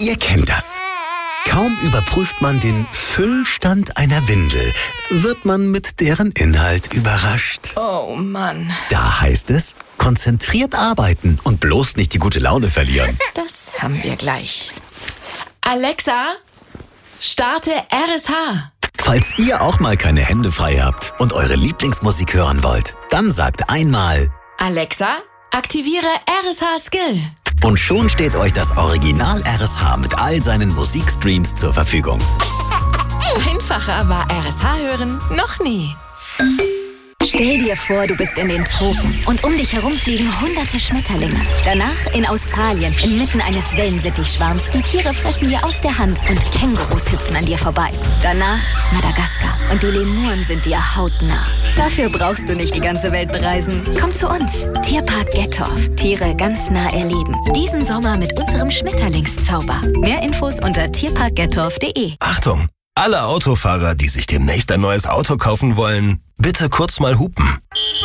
Ihr kennt das. Kaum überprüft man den Füllstand einer Windel, wird man mit deren Inhalt überrascht. Oh Mann. Da heißt es, konzentriert arbeiten und bloß nicht die gute Laune verlieren. Das haben wir gleich. Alexa, starte RSH. Falls ihr auch mal keine Hände frei habt und eure Lieblingsmusik hören wollt, dann sagt einmal: Alexa, aktiviere RSH Skill. Und schon steht euch das Original RSH mit all seinen Musikstreams zur Verfügung. Einfacher war RSH hören noch nie. Stell dir vor, du bist in den Tropen und um dich herum fliegen hunderte Schmetterlinge. Danach in Australien, inmitten eines Wellensittichschwarms. Die Tiere fressen dir aus der Hand und Kängurus hüpfen an dir vorbei. Danach Madagaskar und die Lemuren sind dir hautnah. Dafür brauchst du nicht die ganze Welt bereisen. Komm zu uns. Tierpark Gettorf. Tiere ganz nah erleben. Diesen Sommer mit unserem Schmetterlingszauber. Mehr Infos unter tierparkgettorf.de. Achtung! Alle Autofahrer, die sich demnächst ein neues Auto kaufen wollen, bitte kurz mal hupen.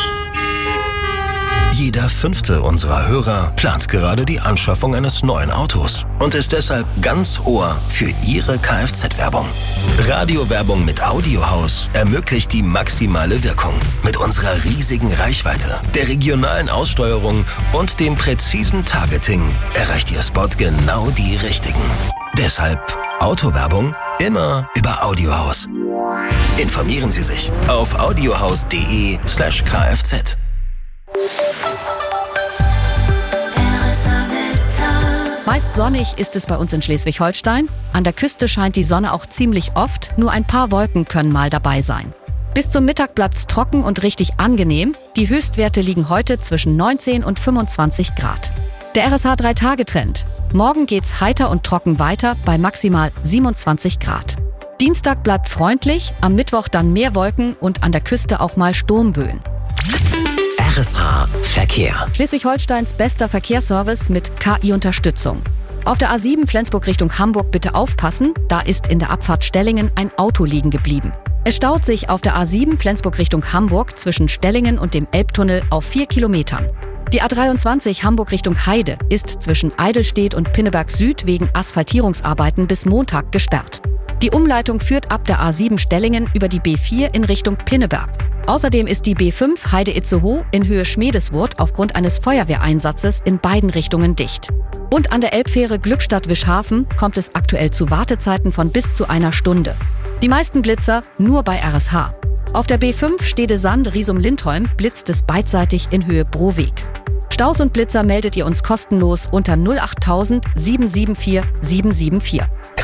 Jeder 5. unserer Hörer plant gerade die Anschaffung eines neuen Autos und ist deshalb ganz Ohr für Ihre Kfz-Werbung. Radiowerbung mit Audiohaus ermöglicht die maximale Wirkung. Mit unserer riesigen Reichweite, der regionalen Aussteuerung und dem präzisen Targeting erreicht Ihr Spot genau die Richtigen. Deshalb Autowerbung immer über Audiohaus. Informieren Sie sich auf audiohaus.de/kfz. Meist sonnig ist es bei uns in Schleswig-Holstein. An der Küste scheint die Sonne auch ziemlich oft, nur ein paar Wolken können mal dabei sein. Bis zum Mittag bleibt's trocken und richtig angenehm. Die Höchstwerte liegen heute zwischen 19 und 25 Grad. Der RSH 3-Tage-Trend. Morgen geht's heiter und trocken weiter bei maximal 27 Grad. Dienstag bleibt freundlich, am Mittwoch dann mehr Wolken und an der Küste auch mal Sturmböen. RSH Verkehr. Schleswig-Holsteins bester Verkehrsservice mit KI-Unterstützung. Auf der A7 Flensburg Richtung Hamburg bitte aufpassen, da ist in der Abfahrt Stellingen ein Auto liegen geblieben. Es staut sich auf der A7 Flensburg Richtung Hamburg zwischen Stellingen und dem Elbtunnel auf 4 Kilometern. Die A23 Hamburg Richtung Heide ist zwischen Eidelstedt und Pinneberg Süd wegen Asphaltierungsarbeiten bis Montag gesperrt. Die Umleitung führt ab der A7 Stellingen über die B4 in Richtung Pinneberg. Außerdem ist die B5 Heide-Itzehoe in Höhe Schmiedeswurth aufgrund eines Feuerwehreinsatzes in beiden Richtungen dicht. Und an der Elbfähre Glückstadt-Wischhafen kommt es aktuell zu Wartezeiten von bis zu einer Stunde. Die meisten Blitzer nur bei RSH. Auf der B5 Stede-Sand-Risum-Lindholm blitzt es beidseitig in Höhe Broweg. Staus und Blitzer meldet ihr uns kostenlos unter 08000 774 774.